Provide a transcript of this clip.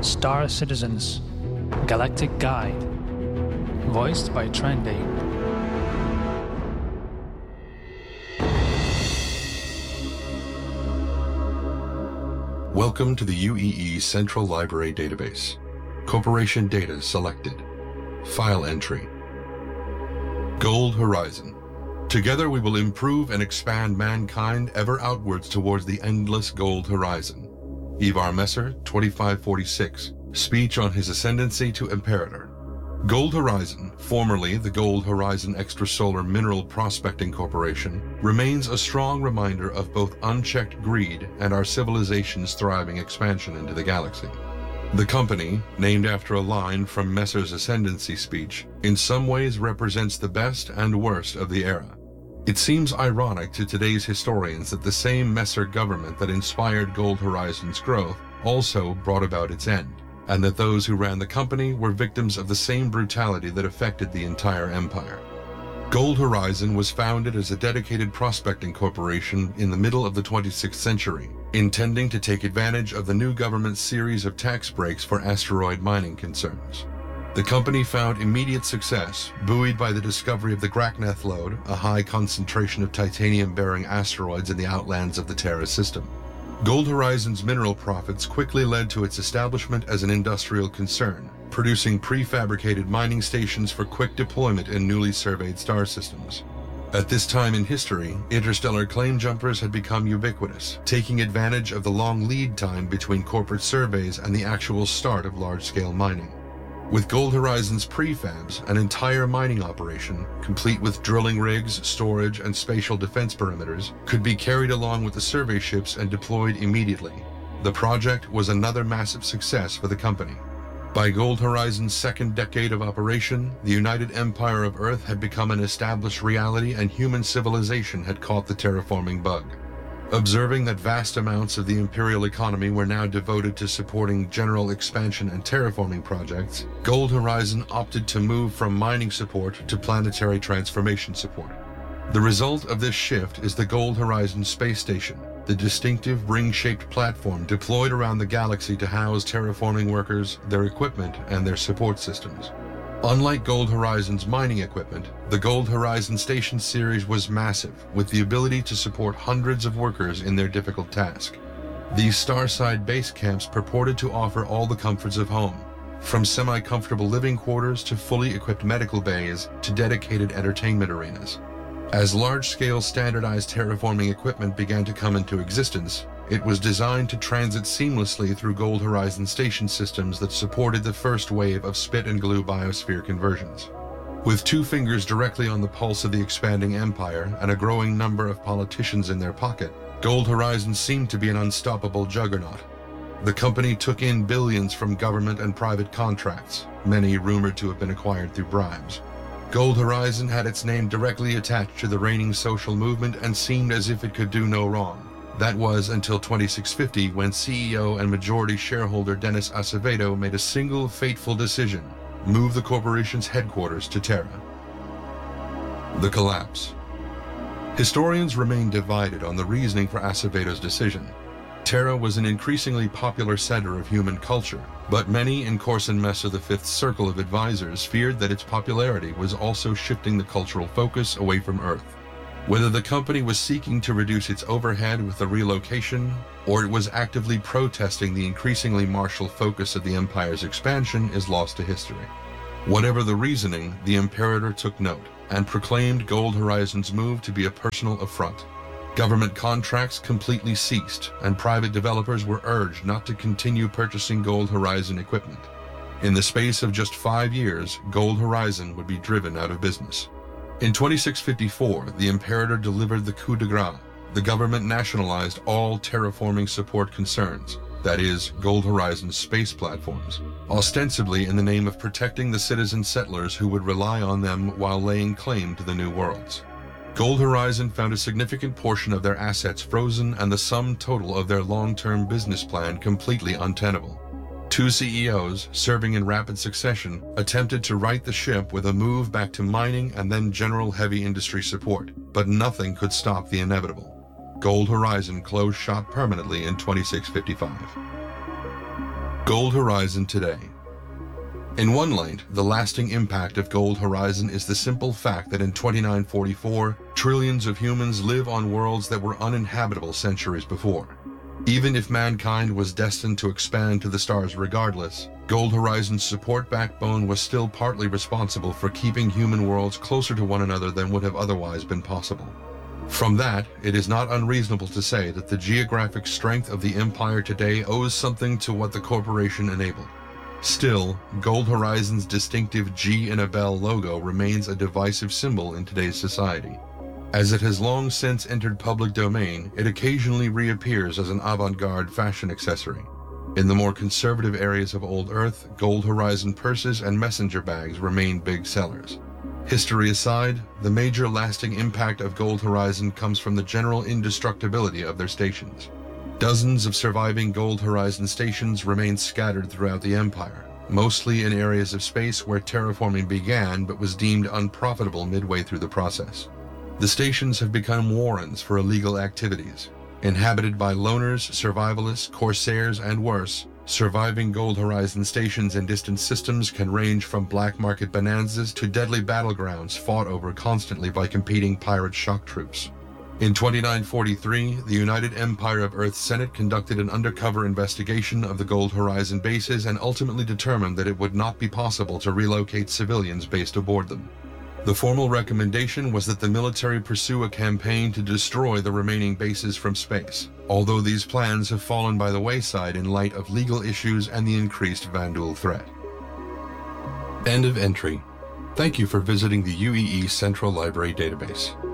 Star Citizens, Galactic Guide, voiced by Trendy. Welcome to the UEE Central Library Database. Corporation data selected. File entry. Gold Horizon. Together we will improve and expand mankind ever outwards towards the endless Gold Horizon. Ivar Messer, 2546. Speech on his ascendancy to Imperator. Gold Horizon, formerly the Gold Horizon Extrasolar Mineral Prospecting Corporation, remains a strong reminder of both unchecked greed and our civilization's thriving expansion into the galaxy. The company, named after a line from Messer's ascendancy speech, in some ways represents the best and worst of the era. It seems ironic to today's historians that the same Messer government that inspired Gold Horizon's growth also brought about its end, and that those who ran the company were victims of the same brutality that affected the entire empire. Gold Horizon was founded as a dedicated prospecting corporation in the middle of the 26th century, intending to take advantage of the new government's series of tax breaks for asteroid mining concerns. The company found immediate success, buoyed by the discovery of the Grakneth lode, a high concentration of titanium-bearing asteroids in the outlands of the Terra system. Gold Horizon's mineral profits quickly led to its establishment as an industrial concern, producing prefabricated mining stations for quick deployment in newly surveyed star systems. At this time in history, interstellar claim jumpers had become ubiquitous, taking advantage of the long lead time between corporate surveys and the actual start of large-scale mining. With Gold Horizon's prefabs, an entire mining operation, complete with drilling rigs, storage, and spatial defense perimeters, could be carried along with the survey ships and deployed immediately. The project was another massive success for the company. By Gold Horizon's second decade of operation, the United Empire of Earth had become an established reality and human civilization had caught the terraforming bug. Observing that vast amounts of the imperial economy were now devoted to supporting general expansion and terraforming projects, Gold Horizon opted to move from mining support to planetary transformation support. The result of this shift is the Gold Horizon Space Station, the distinctive ring-shaped platform deployed around the galaxy to house terraforming workers, their equipment, and their support systems. Unlike Gold Horizon's mining equipment, the Gold Horizon Station series was massive, with the ability to support hundreds of workers in their difficult task. These Starside base camps purported to offer all the comforts of home, from semi-comfortable living quarters to fully equipped medical bays to dedicated entertainment arenas. As large-scale standardized terraforming equipment began to come into existence, it was designed to transit seamlessly through Gold Horizon station systems that supported the first wave of spit and glue biosphere conversions. With two fingers directly on the pulse of the expanding empire and a growing number of politicians in their pocket, Gold Horizon seemed to be an unstoppable juggernaut. The company took in billions from government and private contracts, many rumored to have been acquired through bribes. Gold Horizon had its name directly attached to the reigning social movement and seemed as if it could do no wrong. That was until 2650, when CEO and majority shareholder Dennis Acevedo made a single fateful decision: move the corporation's headquarters to Terra. The collapse. Historians remain divided on the reasoning for Acevedo's decision. Terra was an increasingly popular center of human culture, but many in Corson Messer V's circle of advisors feared that its popularity was also shifting the cultural focus away from Earth. Whether the company was seeking to reduce its overhead with the relocation, or it was actively protesting the increasingly martial focus of the empire's expansion is lost to history. Whatever the reasoning, the Imperator took note and proclaimed Gold Horizon's move to be a personal affront. Government contracts completely ceased, and private developers were urged not to continue purchasing Gold Horizon equipment. In the space of just 5 years, Gold Horizon would be driven out of business. In 2654, the Imperator delivered the coup de grace. The government nationalized all terraforming support concerns, that is, Gold Horizon's space platforms, ostensibly in the name of protecting the citizen settlers who would rely on them while laying claim to the new worlds. Gold Horizon found a significant portion of their assets frozen and the sum total of their long-term business plan completely untenable. Two CEOs, serving in rapid succession, attempted to right the ship with a move back to mining and then general heavy industry support, but nothing could stop the inevitable. Gold Horizon closed shop permanently in 2655. Gold Horizon today. In one light, the lasting impact of Gold Horizon is the simple fact that in 2944, trillions of humans live on worlds that were uninhabitable centuries before. Even if mankind was destined to expand to the stars regardless, Gold Horizon's support backbone was still partly responsible for keeping human worlds closer to one another than would have otherwise been possible. From that, it is not unreasonable to say that the geographic strength of the Empire today owes something to what the corporation enabled. Still, Gold Horizon's distinctive G in a bell logo remains a divisive symbol in today's society. As it has long since entered public domain, it occasionally reappears as an avant-garde fashion accessory. In the more conservative areas of Old Earth, Gold Horizon purses and messenger bags remain big sellers. History aside, the major lasting impact of Gold Horizon comes from the general indestructibility of their stations. Dozens of surviving Gold Horizon stations remain scattered throughout the Empire, mostly in areas of space where terraforming began but was deemed unprofitable midway through the process. The stations have become warrens for illegal activities. Inhabited by loners, survivalists, corsairs, and worse, surviving Gold Horizon stations in distant systems can range from black market bonanzas to deadly battlegrounds fought over constantly by competing pirate shock troops. In 2943, the United Empire of Earth Senate conducted an undercover investigation of the Gold Horizon bases and ultimately determined that it would not be possible to relocate civilians based aboard them. The formal recommendation was that the military pursue a campaign to destroy the remaining bases from space, although these plans have fallen by the wayside in light of legal issues and the increased Vanduul threat. End of entry. Thank you for visiting the UEE Central Library database.